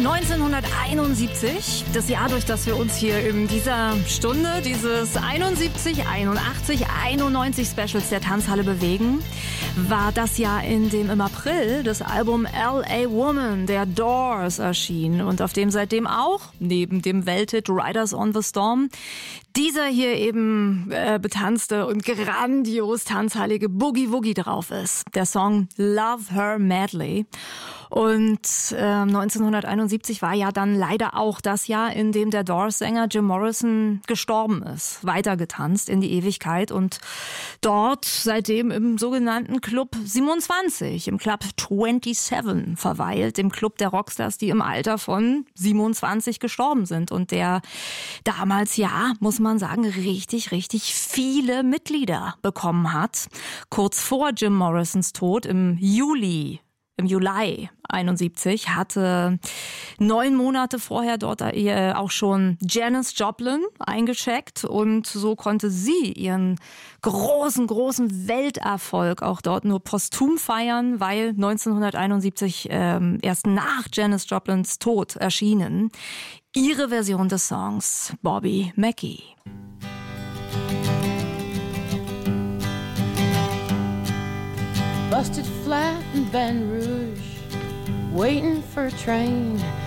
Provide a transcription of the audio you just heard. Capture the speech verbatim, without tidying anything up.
neunzehnhunderteinundsiebzig, das Jahr, durch das wir uns hier in dieser Stunde dieses einundsiebzig, einundachtzig, einundneunzig Specials der Tanzhalle bewegen, war das Jahr, in dem im April das Album L A Woman der Doors erschien und auf dem seitdem auch, neben dem Welthit Riders on the Storm, dieser hier eben äh, betanzte und grandios tanzhallige Boogie Woogie drauf ist. Der Song Love Her Madly. Und äh, neunzehnhunderteinundsiebzig war ja dann leider auch das Jahr, in dem der Doors-Sänger Jim Morrison gestorben ist. Weitergetanzt in die Ewigkeit und dort seitdem im sogenannten Club siebenundzwanzig, im Club siebenundzwanzig verweilt, dem Club der Rockstars, die im Alter von siebenundzwanzig gestorben sind und der damals, ja, muss man sagen, richtig, richtig viele Mitglieder bekommen hat. Kurz vor Jim Morrisons Tod im Juli Im Juli einundsiebzig hatte neun Monate vorher dort auch schon Janis Joplin eingecheckt und so konnte sie ihren großen, großen Welterfolg auch dort nur posthum feiern, weil neunzehnhunderteinundsiebzig ähm, erst nach Janis Joplins Tod erschienen. Ihre Version des Songs Bobby Mackey. Busted flat in Baton Rouge, waiting for a train.